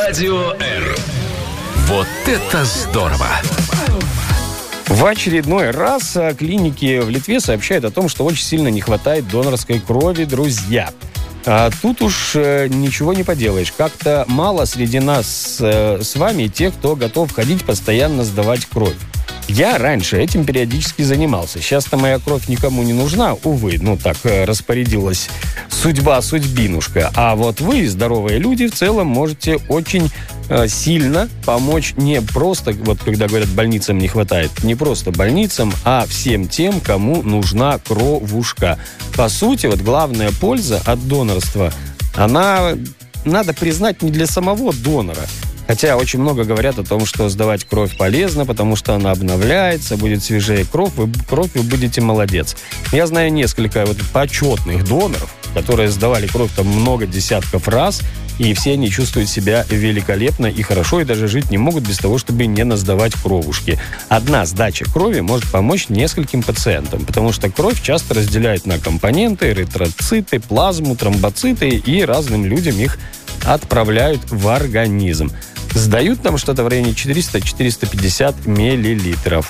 Радио R. Вот это здорово! В очередной раз клиники в Литве сообщают о том, что очень сильно не хватает донорской крови, друзья. А тут уж ничего не поделаешь. Как-то мало среди нас с вами тех, кто готов ходить постоянно сдавать кровь. Я раньше этим периодически занимался. Сейчас-то моя кровь никому не нужна, увы. Так распорядилась судьбинушка. А вот вы, здоровые люди, в целом можете очень сильно помочь не просто, вот когда говорят, больницам не хватает, не просто больницам, а всем тем, кому нужна кровушка. По сути, вот главная польза от донорства, она, надо признать, не для самого донора. Хотя очень много говорят о том, что сдавать кровь полезно, потому что она обновляется, будет свежее кровь, вы будете молодец. Я знаю несколько почетных доноров, которые сдавали кровь там много десятков раз, и все они чувствуют себя великолепно и хорошо, и даже жить не могут без того, чтобы не насдавать кровушки. Одна сдача крови может помочь нескольким пациентам, потому что кровь часто разделяют на компоненты, эритроциты, плазму, тромбоциты, и разным людям их отправляют в организм. Сдают нам что-то в районе 400-450 миллилитров.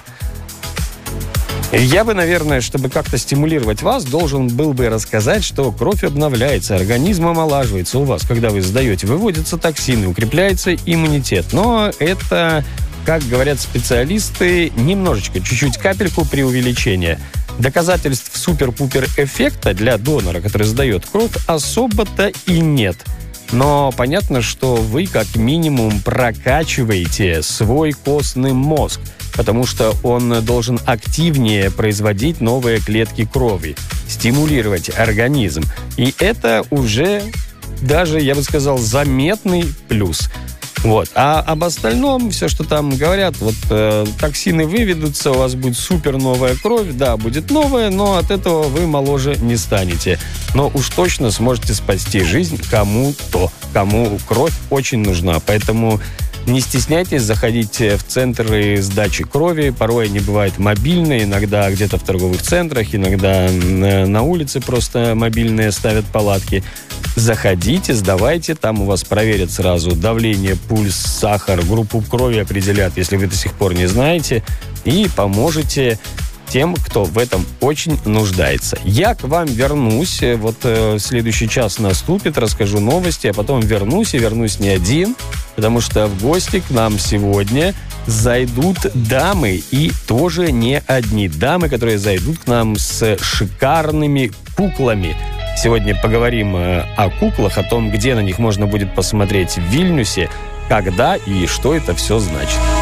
Я бы, наверное, чтобы как-то стимулировать вас, должен был бы рассказать, что кровь обновляется, организм омолаживается у вас. Когда вы сдаете, выводятся токсины, укрепляется иммунитет. Но это, как говорят специалисты, немножечко, чуть-чуть капельку преувеличения. Доказательств супер-пупер эффекта для донора, который сдает кровь, особо-то и нет. Но понятно, что вы как минимум прокачиваете свой костный мозг, потому что он должен активнее производить новые клетки крови, стимулировать организм. И это уже даже, я бы сказал, заметный плюс. А об остальном, все, что там говорят, токсины выведутся, у вас будет супер новая кровь, да, будет новая, но от этого вы моложе не станете. Но уж точно сможете спасти жизнь кому-то, кому кровь очень нужна. Поэтому не стесняйтесь заходить в центры сдачи крови. Порой они бывают мобильные, иногда где-то в торговых центрах, иногда на улице просто мобильные ставят палатки. Заходите, сдавайте, там у вас проверят сразу давление, пульс, сахар, группу крови определят, если вы до сих пор не знаете, и поможете тем, кто в этом очень нуждается. Я к вам вернусь, следующий час наступит, расскажу новости, а потом вернусь не один, потому что в гости к нам сегодня зайдут дамы, и тоже не одни дамы, которые зайдут к нам с шикарными куклами. Сегодня поговорим о куклах, о том, где на них можно будет посмотреть в Вильнюсе, когда и что это все значит.